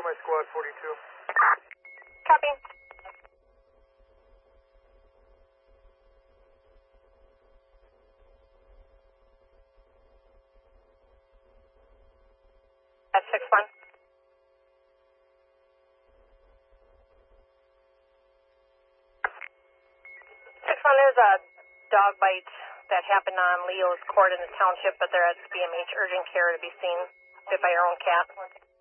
my squad 42. Copy. That's 6-1. 6-1, there's a dog bite that happened on Leo's court in the township, but they're at BMH urgent care to be seen by your own cat.